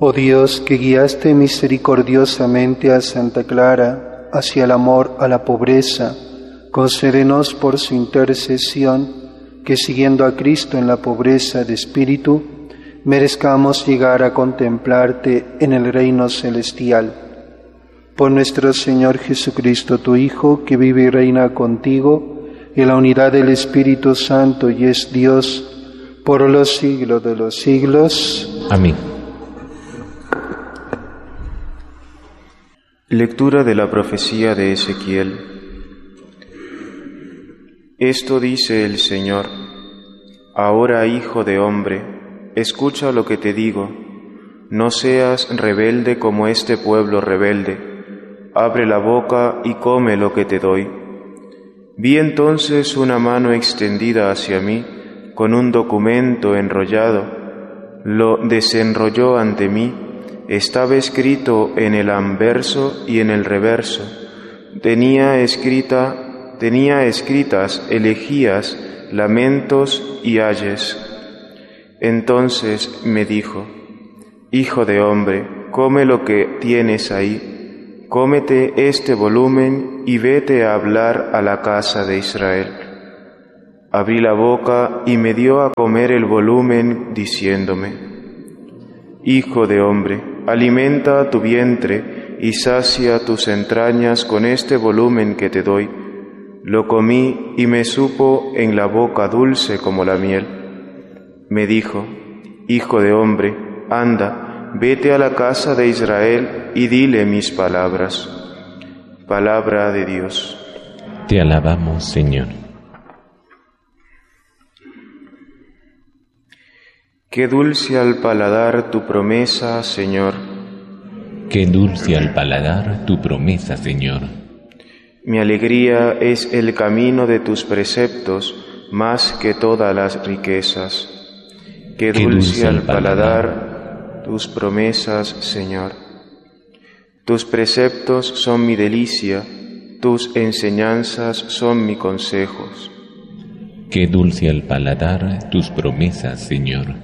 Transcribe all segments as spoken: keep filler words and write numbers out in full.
Oh Dios, que guiaste misericordiosamente a Santa Clara hacia el amor a la pobreza, concédenos por su intercesión que, siguiendo a Cristo en la pobreza de espíritu, merezcamos llegar a contemplarte en el reino celestial. Por nuestro Señor Jesucristo, tu Hijo, que vive y reina contigo en la unidad del Espíritu Santo y es Dios por los siglos de los siglos. Amén. Lectura de la profecía de Ezequiel. Esto dice el Señor: Ahora, hijo de hombre, escucha lo que te digo. No seas rebelde como este pueblo rebelde. Abre la boca y come lo que te doy. Vi entonces una mano extendida hacia mí, con un documento enrollado. Lo desenrolló ante mí. Estaba escrito en el anverso y en el reverso. Tenía escrita, tenía escritas elegías, lamentos y ayes. Entonces me dijo: Hijo de hombre, come lo que tienes ahí, cómete este volumen y vete a hablar a la casa de Israel. Abrí la boca y me dio a comer el volumen, diciéndome: Hijo de hombre, alimenta tu vientre y sacia tus entrañas con este volumen que te doy. Lo comí y me supo en la boca dulce como la miel. Me dijo: Hijo de hombre, anda, vete a la casa de Israel y dile mis palabras. Palabra de Dios. Te alabamos, Señor. Qué dulce al paladar tu promesa, Señor. Qué dulce al paladar tu promesa, Señor. Mi alegría es el camino de tus preceptos, más que todas las riquezas. Qué, Qué dulce, dulce al paladar, paladar tus promesas, Señor. Tus preceptos son mi delicia, tus enseñanzas son mis consejos. Qué dulce al paladar tus promesas, Señor.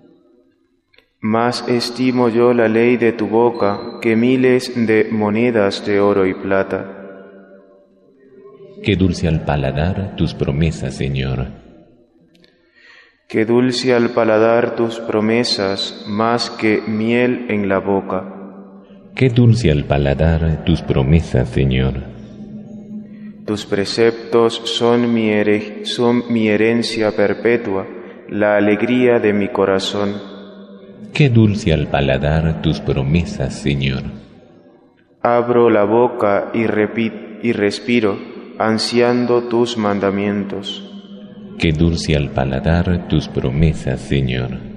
Más estimo yo la ley de tu boca que miles de monedas de oro y plata. Qué dulce al paladar tus promesas, Señor. Qué dulce al paladar tus promesas, más que miel en la boca. Qué dulce al paladar tus promesas, Señor. Tus preceptos son mi, her- son mi herencia perpetua, la alegría de mi corazón. Qué dulce al paladar tus promesas, Señor. Abro la boca y, repi- y respiro, ansiando tus mandamientos. Qué dulce al paladar tus promesas, Señor.